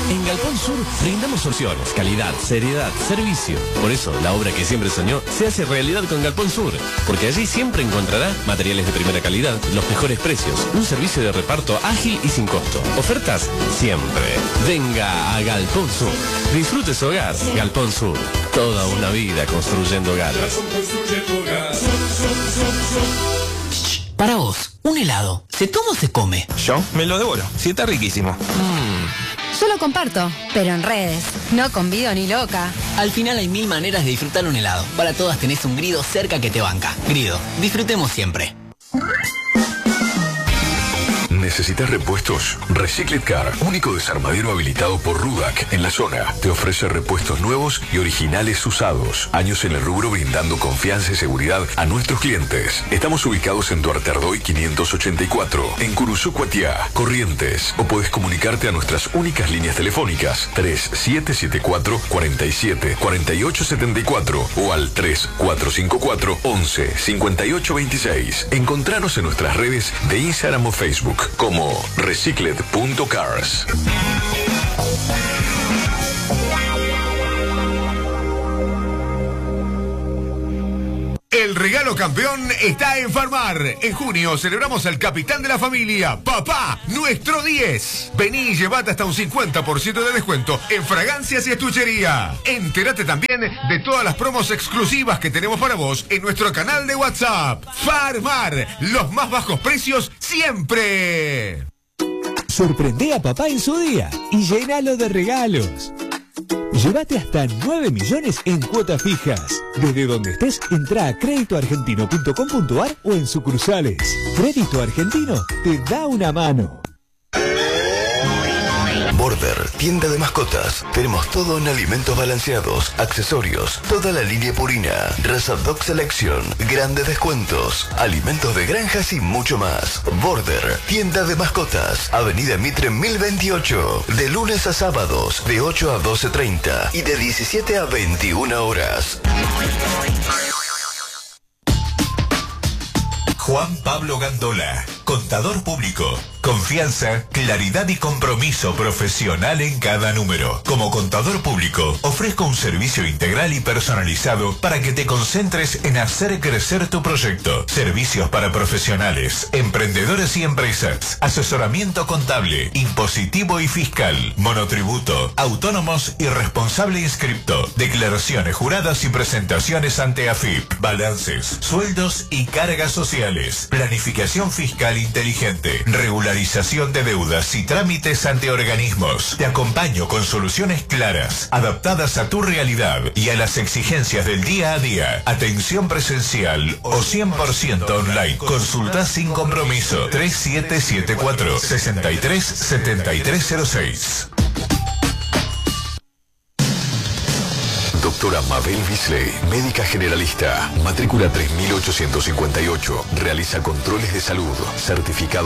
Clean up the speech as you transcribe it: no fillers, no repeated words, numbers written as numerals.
En Galpón Sur brindamos soluciones, calidad, seriedad, servicio. Por eso, la obra que siempre soñó se hace realidad con Galpón Sur. Porque allí siempre encontrará materiales de primera calidad, los mejores precios, un servicio de reparto ágil y sin costo. Ofertas siempre. Venga a Galpón Sur. Disfrute su hogar. Galpón Sur. Toda una vida construyendo hogares. Para vos, un helado, ¿se toma o se come? Yo me lo devoro, sí está riquísimo. Yo lo comparto, pero en redes. No convido ni loca. Al final hay 1000 maneras de disfrutar un helado. Para todas tenés un Grido cerca que te banca. Grido, disfrutemos siempre. ¿Necesitas repuestos? Recycled Car, único desarmadero habilitado por Rudac en la zona, te ofrece repuestos nuevos y originales usados. Años en el rubro brindando confianza y seguridad a nuestros clientes. Estamos ubicados en Duarte Ardoy 584, en Curuzú, Cuatiá, Corrientes. O puedes comunicarte a nuestras únicas líneas telefónicas 3774 47 48 74 o al 3454 11 58 26. Encontranos en nuestras redes de Instagram o Facebook como recycled.cars. El regalo campeón está en Farmar. En junio celebramos al capitán de la familia, papá, nuestro 10. Vení y llevate hasta un 50% de descuento en fragancias y estuchería. Entérate también de todas las promos exclusivas que tenemos para vos en nuestro canal de WhatsApp. Farmar, los más bajos precios siempre. Sorprende a papá en su día y llénalo de regalos. Llévate hasta 9 millones en cuotas fijas. Desde donde estés, entra a creditoargentino.com.ar o en sucursales. Crédito Argentino te da una mano. Border, tienda de mascotas. Tenemos todo en alimentos balanceados, accesorios, toda la línea purina, raza Dog Selection, grandes descuentos, alimentos de granjas y mucho más. Border, tienda de mascotas, Avenida Mitre 1028, de lunes a sábados, de 8 a 12:30 y de 17 a 21 horas. Juan Pablo Gandola, contador público. Confianza, claridad y compromiso profesional en cada número. Como contador público, ofrezco un servicio integral y personalizado para que te concentres en hacer crecer tu proyecto. Servicios para profesionales, emprendedores y empresas, asesoramiento contable, impositivo y fiscal, monotributo, autónomos y responsable inscripto, declaraciones juradas y presentaciones ante AFIP, balances, sueldos y cargas sociales, planificación fiscal inteligente, regulación de deudas y trámites ante organismos. Te acompaño con soluciones claras, adaptadas a tu realidad y a las exigencias del día a día. Atención presencial o 100% online. Consulta sin compromiso. 3774 63 7306. Doctora Mabel Bisley, médica generalista, matrícula 3858, realiza controles de salud, certificado